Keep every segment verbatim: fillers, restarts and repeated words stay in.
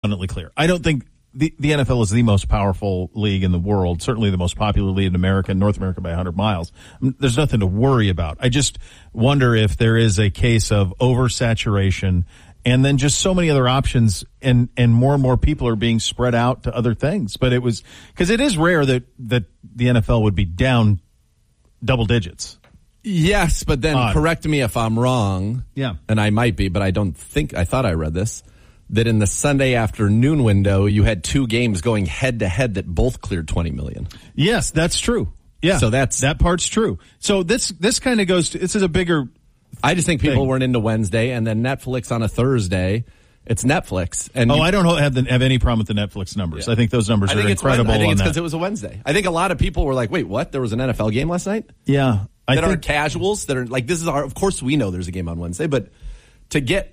abundantly clear. I don't think the, the N F L is the most powerful league in the world, certainly the most popular league in America, North America by one hundred miles. There's nothing to worry about. I just wonder if there is a case of oversaturation and then just so many other options, and, and more and more people are being spread out to other things. But it was, because it is rare that, that the N F L would be down double digits. Yes, but then Odd. correct me if I'm wrong. Yeah. And I might be, but I don't think, I thought I read this, that in the Sunday afternoon window, you had two games going head to head that both cleared twenty million. Yes, that's true. Yeah. So that's, that part's true. So this, this kind of goes to, this is a bigger, I just think people thing. weren't into Wednesday, and then Netflix on a Thursday. It's Netflix. And oh, you, I don't have the, have any problem with the Netflix numbers. Yeah. I think those numbers I are think it's incredible. Wednesday. I think on it's that. because it was a Wednesday. I think a lot of people were like, wait, what? There was an N F L game last night? Yeah. I that think, are casuals, that are like, this is our, of course we know there's a game on Wednesday, but to get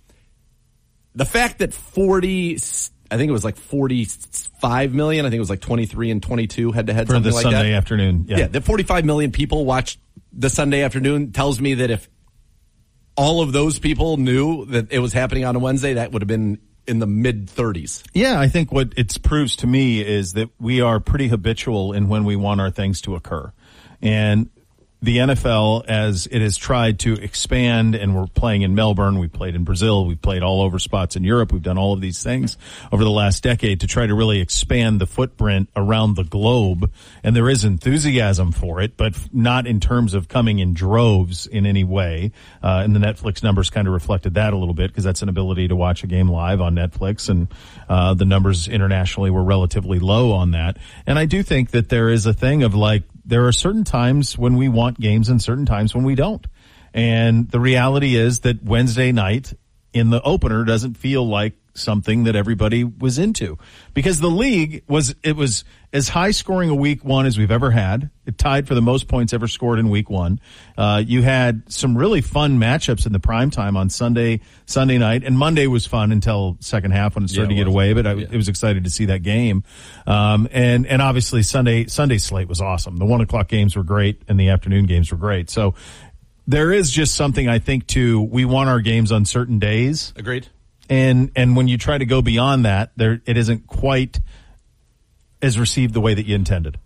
the fact that forty, I think it was like forty-five million, I think it was like twenty-three and twenty-two head to head, for something the like Sunday that. afternoon. Yeah. Yeah, that forty-five million people watched the Sunday afternoon tells me that if all of those people knew that it was happening on a Wednesday, that would have been in the mid thirties. Yeah, I think what it proves to me is that we are pretty habitual in when we want our things to occur. And the N F L, as it has tried to expand, and we're playing in Melbourne, we played in Brazil, we've played all over spots in Europe, we've done all of these things over the last decade to try to really expand the footprint around the globe. And there is enthusiasm for it, but not in terms of coming in droves in any way. Uh, and the Netflix numbers kind of reflected that a little bit, because that's an ability to watch a game live on Netflix, and uh, the numbers internationally were relatively low on that. And I do think that there is a thing of like, there are certain times when we want games and certain times when we don't. And the reality is that Wednesday night in the opener doesn't feel like something that everybody was into, because the league was, it was as high scoring a week one as we've ever had. It tied for the most points ever scored in week one. Uh, you had some really fun matchups in the prime time on Sunday, Sunday night, and Monday was fun until second half when it started yeah, it to get away, but I yeah. it was excited to see that game. Um, and, and obviously Sunday, Sunday slate was awesome. The one o'clock games were great and the afternoon games were great. So there is just something, I think, to, we want our games on certain days. Agreed. And and when you try to go beyond that, there it isn't quite as received the way that you intended.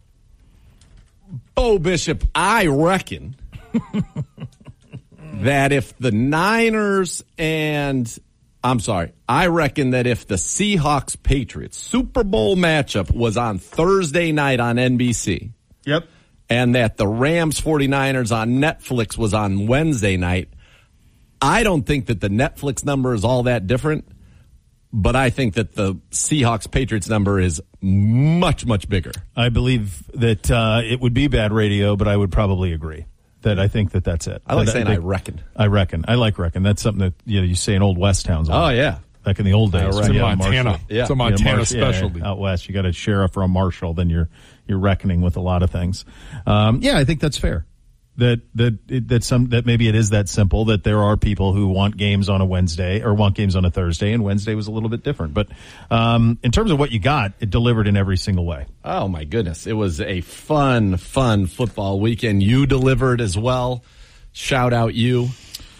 Bo Bishop, I reckon that if the Niners and, I'm sorry, I reckon that if the Seahawks-Patriots Super Bowl matchup was on Thursday night on N B C. Yep. And that the Rams forty-niners on Netflix was on Wednesday night, I don't think that the Netflix number is all that different, but I think that the Seahawks-Patriots number is much, much bigger. I believe that uh, it would be bad radio, but I would probably agree that I think that that's it. I like that, saying I, I reckon. I reckon. I like reckon. That's something that you know you say in old West towns. Oh, yeah. Back in the old days. Uh, right. It's a Yeah, Montana. Marshall. Yeah. It's a Montana yeah, Marsh, specialty. Yeah, out west, you got a sheriff or a marshal, then you're you're reckoning with a lot of things. Um, yeah, I think that's fair. That that it, that some that maybe it is that simple, that there are people who want games on a Wednesday or want games on a Thursday, and Wednesday was a little bit different. But um, in terms of what you got, it delivered in every single way. Oh, my goodness. It was a fun, fun football weekend. You delivered as well. Shout out you.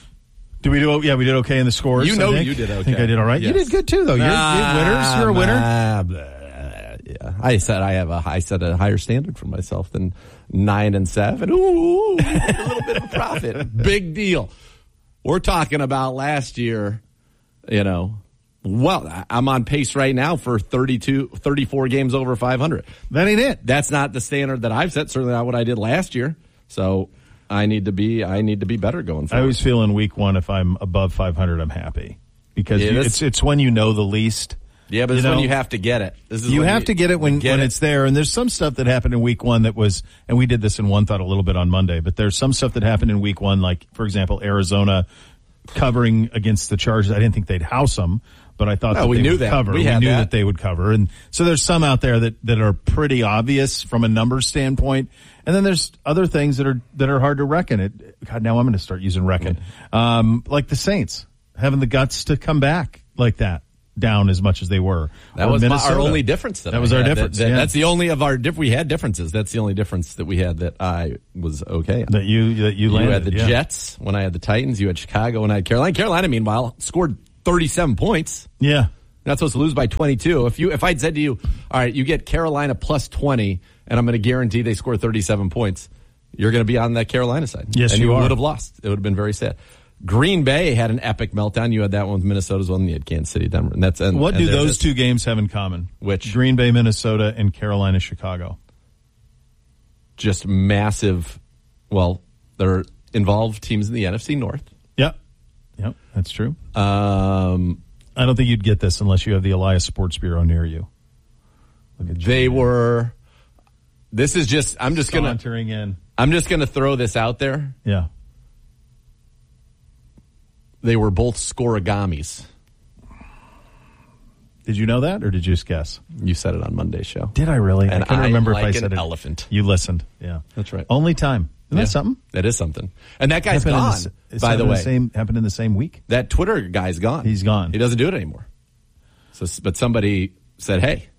Did we do? Yeah, we did okay in the scores. You know I think. you did okay. I think I did all right. Yes. You did good too, though. You're, you're winners. You're a winner. Ah, blah, yeah, I said I have a I set a higher standard for myself than nine and seven. Ooh, a little bit of a profit. Big deal. We're talking about last year. You know, well, I'm on pace right now for thirty-two, thirty-four games over five hundred. That ain't it. That's not the standard that I've set. Certainly not what I did last year. So I need to be I need to be better going forward. I always feel in week one, if I'm above five hundred, I'm happy, because Yeah, you, this- it's it's when you know the least. Yeah, but You it's know, when you have to get it. This is You when have to get it when, get when it. it's there. And there's some stuff that happened in week one that was, and we did this in One Thought a little bit on Monday, but there's some stuff that happened in week one, like, for example, Arizona covering against the Chargers. I didn't think they'd house them, but I thought No, that we they knew would that. cover. We We, had knew that. that they would cover. And so there's some out there that, that are pretty obvious from a numbers standpoint. And then there's other things that are, that are hard to reckon. It, God, now I'm going to start using reckon. Um, like the Saints having the guts to come back like that, down as much as they were. That Or was my, Minnesota. our only difference. That, That I was our had. difference, That- that- yeah. That's the only of our diff. We had differences. That's the only difference that we had that I was okay. on. That you, that you You landed. had the yeah. Jets when I had the Titans. You had Chicago when I had Carolina. Carolina, meanwhile, scored thirty-seven points. Yeah. not supposed to lose by twenty-two. If you, if I'd said to you, all right, you get Carolina plus twenty, and I'm going to guarantee they score thirty-seven points, you're going to be on that Carolina side. Yes, and you you are. would have lost. It would have been very sad. Green Bay had an epic meltdown. You had that one with Minnesota as well, and you had Kansas City, Denver. And that's and, what and do those is. two games have in common? Which? Green Bay, Minnesota, and Carolina, Chicago. Just massive. Well, they're involved teams in the N F C North. Yep. Yep, that's true. Um, I don't think you'd get this unless you have the Elias Sports Bureau near you. Look at they you. were. This is just. I'm just gonna. Sauntering in. I'm just gonna throw this out there. Yeah. They were both scorigamis. Did you know that, or did you just guess? You said it on Monday's show. Did I really? And I couldn't I remember like if I an said it. elephant. You listened. Yeah, That's right. Only time. Isn't Yeah. that something? That is something. And that guy's Happened in gone. s- it's by the happened in way, same happened in the same week. that Twitter guy's gone. He's gone. He doesn't do it anymore. So, but somebody said, "Hey,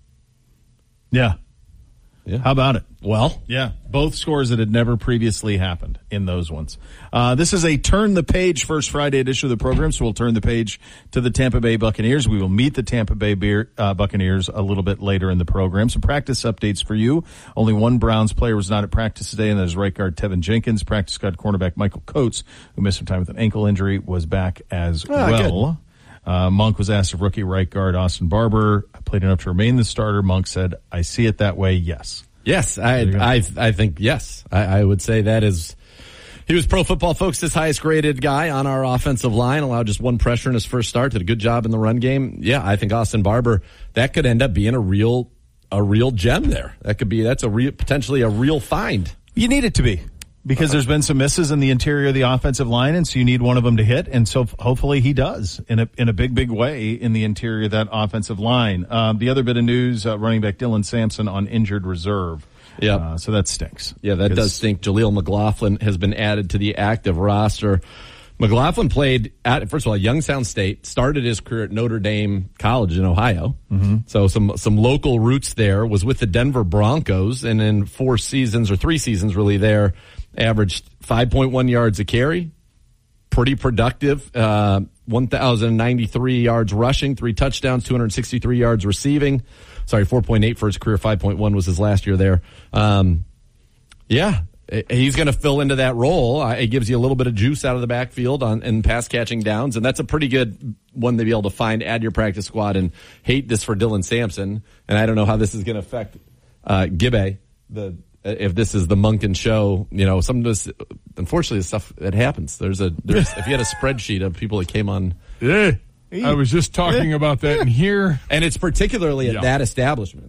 Yeah. yeah. How about it? well, Yeah, both scores that had never previously happened in those ones. Uh, this is a Turn the Page First Friday edition of the program, so we'll turn the page to the Tampa Bay Buccaneers. We will meet the Tampa Bay Bear, uh, Buccaneers a little bit later in the program. Some practice updates for you. Only one Browns player was not at practice today, and that is right guard Tevin Jenkins. Practice squad cornerback Michael Coates, who missed some time with an ankle injury, was back as Ah, well. Uh, Monk was asked if rookie right guard Austin Barber played enough to remain the starter. Monk said, I see it that way, yes. yes, I, you go. I, I think yes. I, I would say that is." He was Pro Football Focus's highest graded guy on our offensive line, allowed just one pressure in his first start, did a good job in the run game. Yeah, I think Austin Barber, that could end up being a real, a real gem there. That could be, that's a real, potentially a real find. You need it to be, because there's been some misses in the interior of the offensive line, and so you need one of them to hit, and so f- hopefully he does in a in a big, big way in the interior of that offensive line. Um, the other bit of news, uh, running back Dylan Sampson on injured reserve. Yeah. Uh, so that stinks. Yeah, that does stink. Jaleel McLaughlin has been added to the active roster. McLaughlin played at, first of all, Youngstown State, started his career at Notre Dame College in Ohio. Mm-hmm. So some, some local roots there, was with the Denver Broncos, and in four seasons, or three seasons really there, averaged five point one yards a carry. Pretty productive. Uh, one thousand ninety-three yards rushing, three touchdowns, two hundred sixty-three yards receiving. Sorry, four point eight for his career, five point one was his last year there. Um, yeah, he's going to fill into that role. Uh, it gives you a little bit of juice out of the backfield on and pass catching downs, and that's a pretty good one to be able to find, add your practice squad. And hate this for Dylan Sampson, and I don't know how this is going to affect uh, Gibbe, the if this is the Monken show. You know, some of this, unfortunately, the stuff that happens. There's a there's, if you had a spreadsheet of people that came on. Yeah. I was just talking about that in here. And it's particularly at Yeah. that establishment.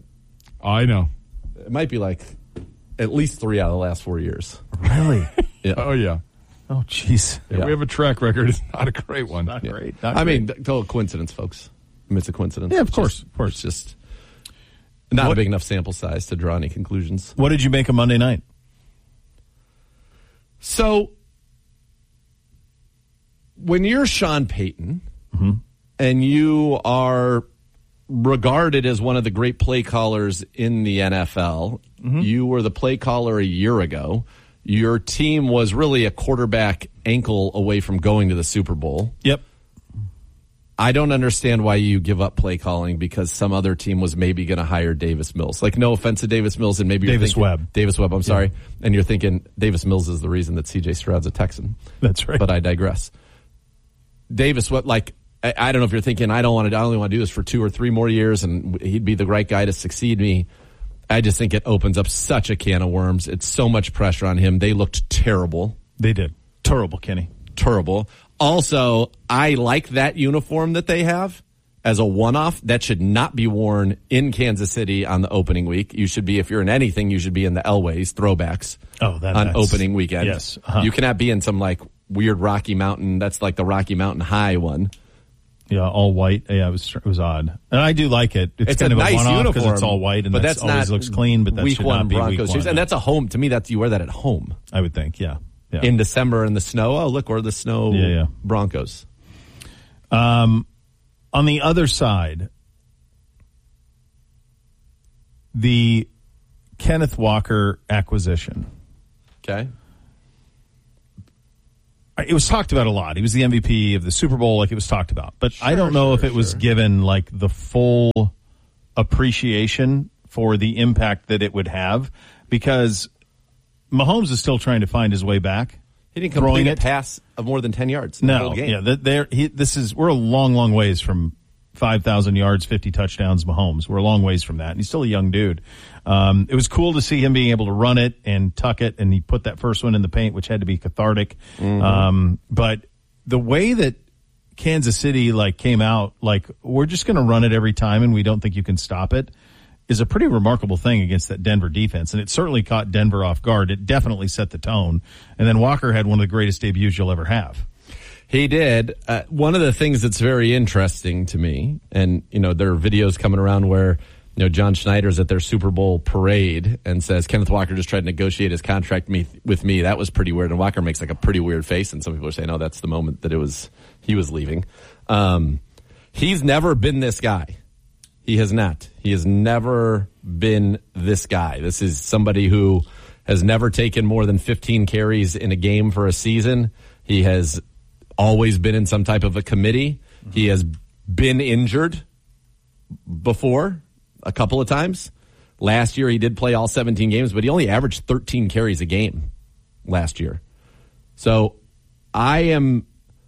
I know. It might be like at least three out of the last four years. Really? Yeah. Oh, yeah. Oh, jeez. Yeah, Yeah. We have a track record. It's not a great one. Not Yeah. great. Not I great. mean, total coincidence, folks. I mean, it's a coincidence. Yeah, of It's course, just- of course. It's just not What- a big enough sample size to draw any conclusions. What did you make of Monday night? So, when you're Sean Payton and you are regarded as one of the great play callers in the N F L, you were the play caller a year ago. Your team was really a quarterback ankle away from going to the Super Bowl. Yep. I don't understand why you give up play calling because some other team was maybe going to hire Davis Mills. Like, no offense to Davis Mills, and maybe you're Davis thinking, Webb. Davis Webb, I'm sorry. And you're thinking Davis Mills is the reason that C J Stroud's a Texan. That's right. But I digress. Davis, what, like, I, I don't know if you're thinking, I don't want to, I only want to do this for two or three more years and he'd be the right guy to succeed me. I just think it opens up such a can of worms. It's so much pressure on him. They looked terrible. They did. Terrible, Kenny. Terrible. Also, I like that uniform that they have as a one-off. That should not be worn in Kansas City on the opening week. You should be, if you're in anything, you should be in the Elways throwbacks Oh, that- on that's- opening weekend. yes. Uh-huh. You cannot be in some like weird Rocky Mountain. That's like the Rocky Mountain High one. Yeah, all white. Yeah, it was it was odd, and I do like it. It's, It's kind a of nice a one-off uniform because it's all white, and but that's, that's always not looks clean. But that week should one not be Broncos week shoes. one. And that's a home. To me, that's you wear that at home I would think. Yeah, yeah. in December in the snow. Oh, look, we're the snow Yeah, yeah. Broncos. Um, on the other side, the Kenneth Walker acquisition. Okay. It was talked about a lot. He was the M V P of the Super Bowl, like it was talked about. But sure, I don't know sure, if it was sure. given like the full appreciation for the impact that it would have, because Mahomes is still trying to find his way back. He didn't complete a pass of more than ten yards in no, the whole game. Yeah, they're, he, this is we're a long, long ways from five thousand yards, fifty touchdowns Mahomes. We're a long ways from that, and he's still a young dude. Um, it was cool to see him being able to run it and tuck it, and he put that first one in the paint, which had to be cathartic. Mm-hmm. Um, but the way that Kansas City like came out, like we're just going to run it every time, and we don't think you can stop it, is a pretty remarkable thing against that Denver defense. And it certainly caught Denver off guard. It definitely set the tone. And then Walker had one of the greatest debuts you'll ever have. He did. Uh, one of the things that's very interesting to me, and, you know, there are videos coming around where, you know, John Schneider's at their Super Bowl parade and says, Kenneth Walker just tried to negotiate his contract me, with me. That was pretty weird. And Walker makes like a pretty weird face. And some people are saying, oh, that's the moment that it was, he was leaving. Um, he's never been this guy. He has not. He has never been this guy. This is somebody who has never taken more than fifteen carries in a game for a season. He has always been in some type of a committee. Mm-hmm. He has been injured before a couple of times. Last year he did play all seventeen games, but he only averaged thirteen carries a game last year. So I am,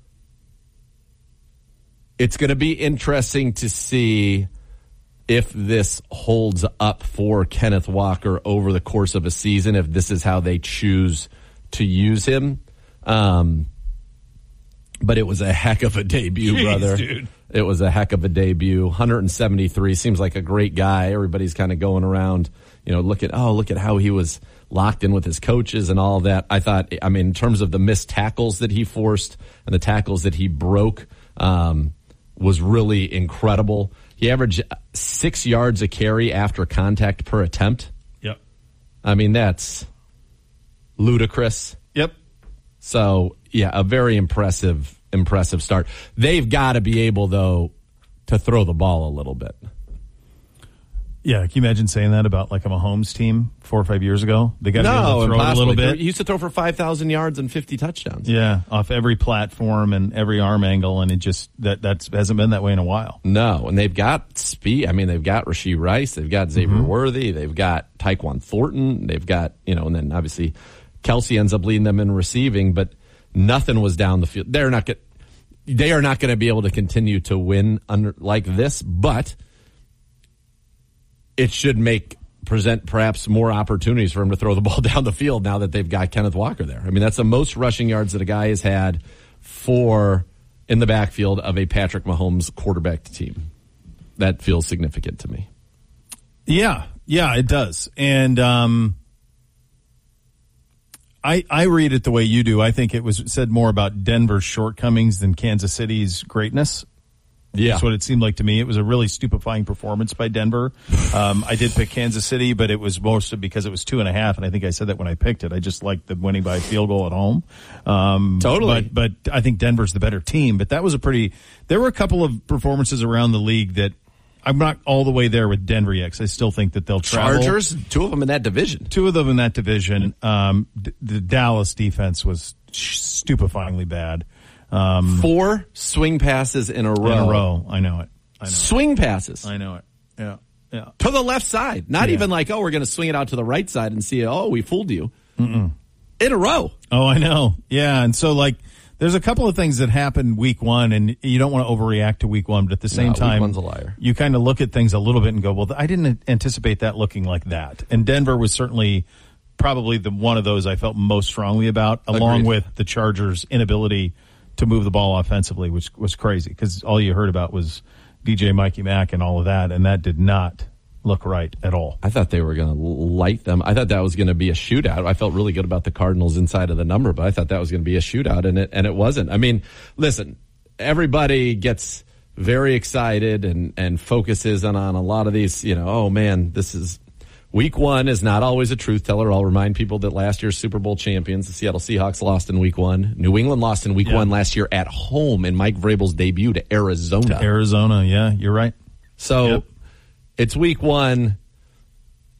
it's going to be interesting to see if this holds up for Kenneth Walker over the course of a season, if this is how they choose to use him. Um, but it was a heck of a debut, Jeez, brother. Dude. It was a heck of a debut. one seventy-three seems like a great guy. Everybody's kind of going around, you know, look at, oh, look at how he was locked in with his coaches and all of that. I thought, I mean, in terms of the missed tackles that he forced and the tackles that he broke, um, was really incredible. He averaged six yards a carry after contact per attempt. Yep. I mean, that's ludicrous. Yep. So, yeah, a very impressive, impressive start. They've got to be able, though, to throw the ball a little bit. Yeah, can you imagine saying that about like a Mahomes team four or five years ago? They got to no, be able to throw it a little bit. He used to throw for five thousand yards and fifty touchdowns. Yeah, off every platform and every arm angle, and it just that that hasn't been that way in a while. No, and they've got speed. I mean, they've got Rashee Rice, they've got Xavier mm-hmm. Worthy, they've got Tyquan Thornton, they've got, you know, and then obviously Kelsey ends up leading them in receiving, but nothing was down the field. They're not get, they are not going to be able to continue to win under like this, but it should make present perhaps more opportunities for him to throw the ball down the field now that they've got Kenneth Walker there. I mean, that's the most rushing yards that a guy has had for in the backfield of a Patrick Mahomes quarterbacked team. That feels significant to me. Yeah, yeah, it does. And um, I I read it the way you do. I think it was said more about Denver's shortcomings than Kansas City's greatness. Yeah. That's what it seemed like to me. It was a really stupefying performance by Denver. Um, I did pick Kansas City, but it was mostly because it was two and a half, and I think I said that when I picked it. I just liked the winning by a field goal at home. Um, totally. But, but I think Denver's the better team. But that was a pretty – there were a couple of performances around the league that I'm not all the way there with Denver yet, because I still think that they'll travel. Chargers, two of them in that division. Two of them in that division. Um, d- the Dallas defense was stupefyingly bad. Um, Four swing passes in a row. In a row. I know it. I know swing it. passes. I know it. Yeah. Yeah. To the left side. Not yeah. even like, oh, we're going to swing it out to the right side and see, oh, we fooled you. Mm-mm. In a row. Oh, I know. Yeah. And so, like, there's a couple of things that happened week one, and you don't want to overreact to week one, but at the same no, time, week one's a liar. You kind of look at things a little bit and go, well, I didn't anticipate that looking like that. And Denver was certainly probably the one of those I felt most strongly about, along Agreed. with the Chargers' inability to move the ball offensively, which was crazy because all you heard about was D J Mikey Mack and all of that, and that did not look right at all. I thought they were going to light them. I thought that was going to be a shootout. I felt really good about the Cardinals inside of the number, but I thought that was going to be a shootout, and it and it wasn't. I mean, listen, everybody gets very excited and, and focuses on, on a lot of these, you know, oh, man, this is – week one is not always a truth teller. I'll remind people that last year's Super Bowl champions, the Seattle Seahawks, lost in week one. New England lost in week yeah. one last year at home in Mike Vrabel's debut to Arizona. To Arizona, yeah, you're right. So yep. it's week one.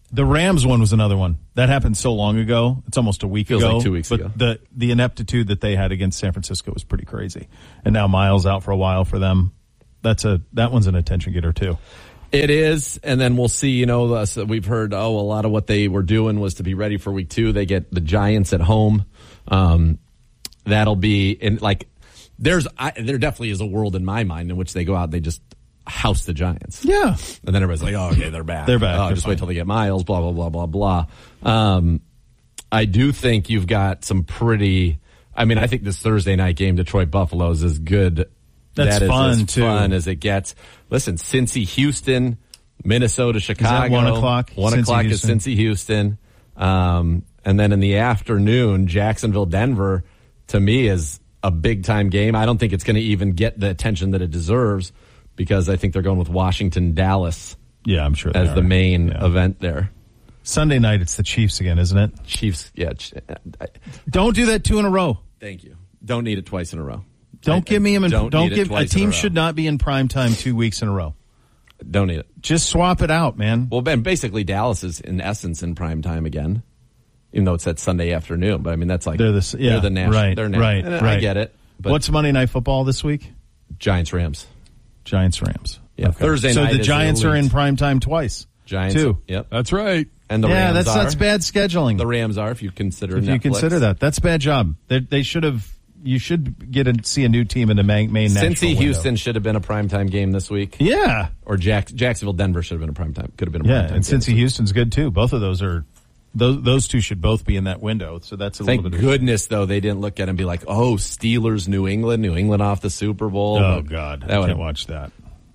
The Rams one was another one. That happened so long ago. It's almost a week Feels ago. like two weeks but ago. the the ineptitude that they had against San Francisco was pretty crazy. And now Miles out for a while for them. That's a that one's an attention getter too. It is, and then we'll see. You know, uh, so we've heard, oh, a lot of what they were doing was to be ready for week two. They get the Giants at home. Um, that'll be, in like, there's, I, there definitely is a world in my mind in which they go out and they just house the Giants. Yeah. And then everybody's like, oh, okay, they're back. They're back. Oh, They're just fine. wait till they get Miles, blah, blah, blah, blah, blah. Um, I do think you've got some pretty, I mean, I think this Thursday night game, Detroit-Buffalo, is as good. That's that is fun, as too. fun as it gets. Listen, Cincy, Houston, Minnesota, Chicago. one o'clock? One Cincy, o'clock is Houston. Cincy, Houston. Um, and then in the afternoon, Jacksonville, Denver, to me, is a big-time game. I don't think it's going to even get the attention that it deserves because I think they're going with Washington, Dallas Yeah, I'm sure they as are. the main Yeah. event there. Sunday night, it's the Chiefs again, isn't it? Chiefs, yeah. Ch- I, Don't do that two in a row. thank you. Don't need it twice in a row. Don't I- give me him. In, don't don't need it give a twice in a team row. should not be in prime time two weeks in a row. Don't need it. Just swap it out, man. Well, Ben, basically Dallas is in essence in prime time again, even though it's that Sunday afternoon. But I mean, that's like They're the yeah, they're the national. right, they're na- right, and right. I get it. But What's Monday Night Football this week? Giants Rams? Giants Rams. Yeah, Thursday so night the is Giants are elite. in prime time twice. Giants too. Yep. That's right. And the yeah, Rams that's are. that's bad scheduling. The Rams are, if you consider if Netflix. you consider that, that's a bad job. They, they should have. You should get and see a new team in the main, main national Cincy, window. Houston should have been a primetime game this week. Yeah, Or Jack, Jacksonville, Denver should have been a primetime. Could have been a yeah, primetime and game. Cincy, Houston's good too. Both of those are. Those those two should both be in that window. So that's a Thank little bit. goodness, though, they didn't look at it and be like, "Oh, Steelers, New England, New England off the Super Bowl." Oh But God, that I would can't watch that.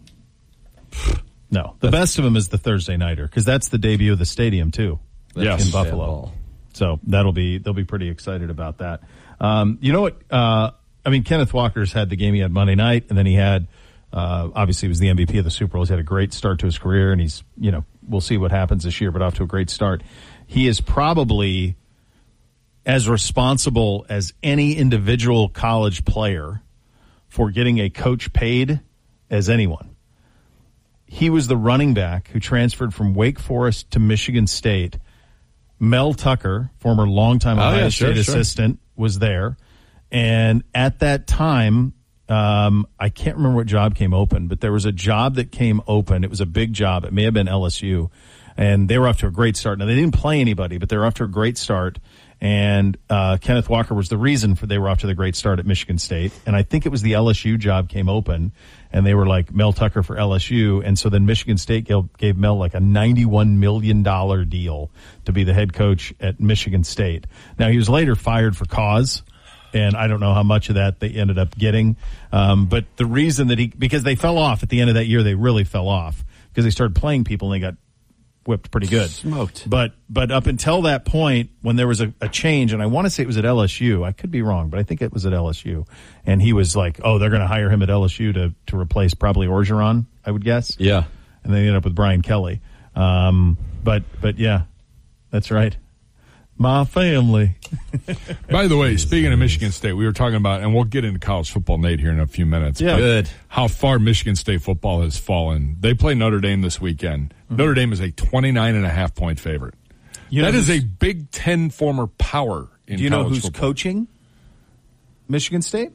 No, the best of them is the Thursday nighter because that's the debut of the stadium too. Yes. in Buffalo. ball. So that'll be they'll be pretty excited about that. Um, you know what? Uh, I mean, Kenneth Walker's had the game he had Monday night, and then he had uh, obviously he was the M V P of the Super Bowl. He's had a great start to his career, and he's you know we'll see what happens this year, but off to a great start. He is probably as responsible as any individual college player for getting a coach paid as anyone. He was the running back who transferred from Wake Forest to Michigan State. Mel Tucker, former longtime Oh, Ohio yeah, sure, State sure. assistant, was there. And at that time, um, I can't remember what job came open, but there was a job that came open. It was a big job. It may have been L S U. And they were off to a great start. Now, they didn't play anybody, but they were off to a great start. And uh, Kenneth Walker was the reason for they were off to the great start at Michigan State. And I think it was the L S U job came open, and they were like Mel Tucker for L S U. And so then Michigan State gave, gave Mel like a ninety-one million dollars deal to be the head coach at Michigan State. Now, he was later fired for cause, and I don't know how much of that they ended up getting. Um, but the reason that he, because they fell off at the end of that year, they really fell off because they started playing people and they got whipped pretty good. Smoked. But but up until that point, when there was a, a change, and I want to say it was at L S U. I could be wrong, but I think it was at L S U. And he was like, oh, they're going to hire him at L S U to, to replace probably Orgeron, I would guess. Yeah. And they ended up with Brian Kelly. Um, but but yeah, that's right. My family. By the way, speaking of Michigan State, we were talking about, and we'll get into college football, Nate, here in a few minutes. Yeah. but Good. How far Michigan State football has fallen. They play Notre Dame this weekend. Mm-hmm. Notre Dame is a twenty-nine and a half point favorite. You know that is who's- a Big Ten former power in Do you know college who's football. coaching Michigan State?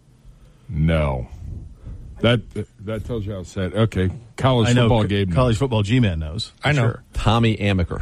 No. That that tells you how sad. Okay, college I know football co- game. college football G-Man knows. I know. Sure. Tommy Amaker.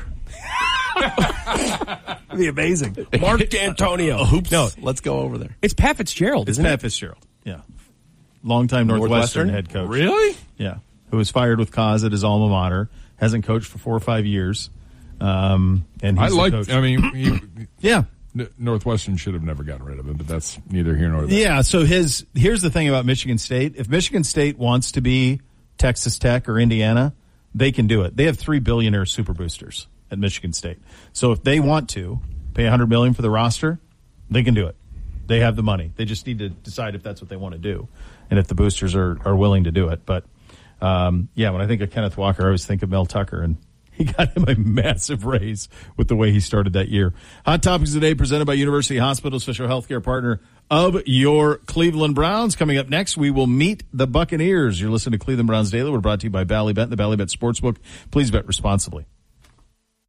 That'd be amazing. Mark D'Antonio. Oops. No, Let's go over there. it's Pat Fitzgerald, It's isn't Pat it? Fitzgerald. Yeah. Longtime Northwestern, Northwestern? head coach. Really? Yeah. Who was fired with cause at his alma mater. Hasn't coached for four or five years. Um, and he's I the like. coach. I mean, he, yeah. N- Northwestern should have never gotten rid of him, but that's neither here nor there. Yeah. So his, here's the thing about Michigan State. If Michigan State wants to be Texas Tech or Indiana, they can do it. They have three billionaire super boosters at Michigan State. So if they want to pay a hundred million for the roster, they can do it. They have the money. They just need to decide if that's what they want to do, and if the boosters are, are willing to do it. But um, yeah, when I think of Kenneth Walker, I always think of Mel Tucker, and he got him a massive raise with the way he started that year. Hot Topics today presented by University Hospital, official healthcare partner of your Cleveland Browns. Coming up next, we will meet the Buccaneers. You're listening to Cleveland Browns Daily. We're brought to you by Ballybet, the Ballybet Sportsbook. Please bet responsibly.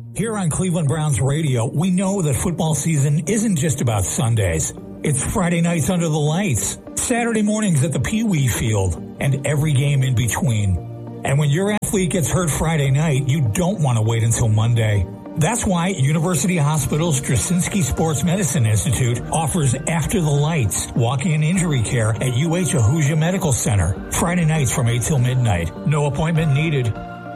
Here on Cleveland Browns Radio, we know that football season isn't just about Sundays. It's Friday nights under the lights, Saturday mornings at the Pee Wee Field, and every game in between. And when your athlete gets hurt Friday night, you don't want to wait until Monday. That's why University Hospital's Straczynski Sports Medicine Institute offers After the Lights, walk-in injury care at U H Ahuja Medical Center. Friday nights from eight till midnight. No appointment needed.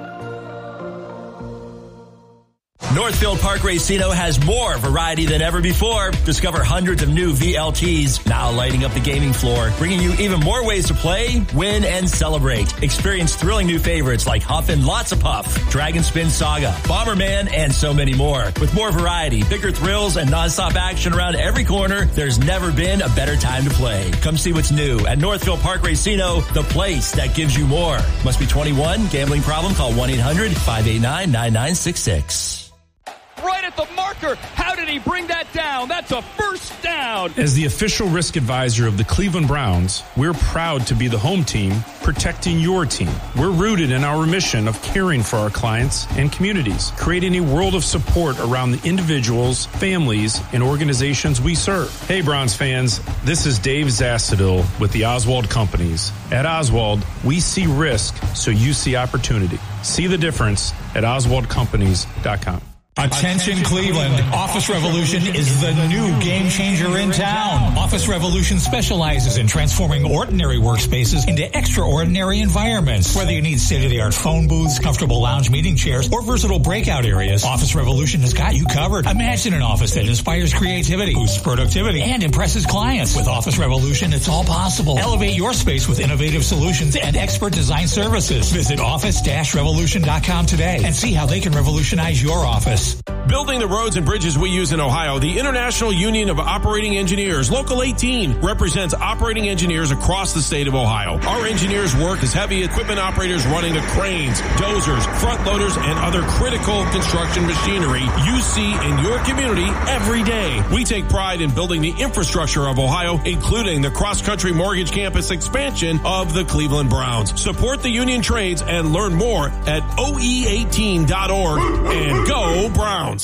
Northfield Park Racino has more variety than ever before. Discover hundreds of new V L Ts now lighting up the gaming floor, bringing you even more ways to play, win, and celebrate. Experience thrilling new favorites like Huff and Lots of Puff, Dragon Spin Saga, Bomberman, and so many more. With more variety, bigger thrills, and nonstop action around every corner, there's never been a better time to play. Come see what's new at Northfield Park Racino, the place that gives you more. Must be twenty-one. Gambling problem? Call one eight hundred five eight nine nine nine six six. Right at the marker. How did he bring that down? That's a first down. As the official risk advisor of the Cleveland Browns, we're proud to be the home team protecting your team. We're rooted in our mission of caring for our clients and communities, creating a world of support around the individuals, families, and organizations we serve. Hey, Browns fans, this is Dave Zastadil with the Oswald Companies. At Oswald, we see risk, so you see opportunity. See the difference at oswald companies dot com. Attention Cleveland, Office Revolution is the new game changer in town. Office Revolution specializes in transforming ordinary workspaces into extraordinary environments. Whether you need state-of-the-art phone booths, comfortable lounge meeting chairs, or versatile breakout areas, Office Revolution has got you covered. Imagine an office that inspires creativity, boosts productivity, and impresses clients. With Office Revolution, it's all possible. Elevate your space with innovative solutions and expert design services. Visit office dash revolution dot com today and see how they can revolutionize your office. Building the roads and bridges we use in Ohio, the International Union of Operating Engineers, Local eighteen, represents operating engineers across the state of Ohio. Our engineers work as heavy equipment operators running the cranes, dozers, front loaders, and other critical construction machinery you see in your community every day. We take pride in building the infrastructure of Ohio, including the cross-country mortgage campus expansion of the Cleveland Browns. Support the union trades and learn more at O E eighteen dot org and go Browns.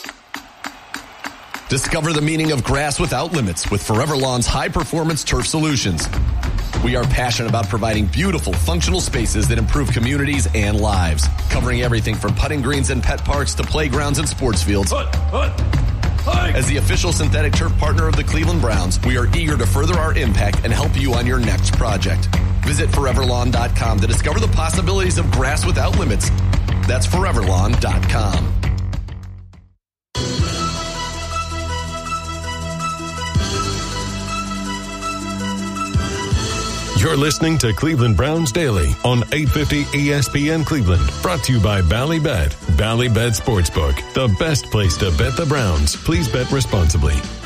Discover the meaning of grass without limits with Forever Lawn's high-performance turf solutions. We are passionate about providing beautiful, functional spaces that improve communities and lives, covering everything from putting greens and pet parks to playgrounds and sports fields. Put, put, put. As the official synthetic turf partner of the Cleveland Browns, we are eager to further our impact and help you on your next project. Visit forever lawn dot com to discover the possibilities of grass without limits. That's forever lawn dot com. You're listening to Cleveland Browns Daily on eight fifty E S P N Cleveland. Brought to you by Ballybet. Ballybet Sportsbook, the best place to bet the Browns. Please bet responsibly.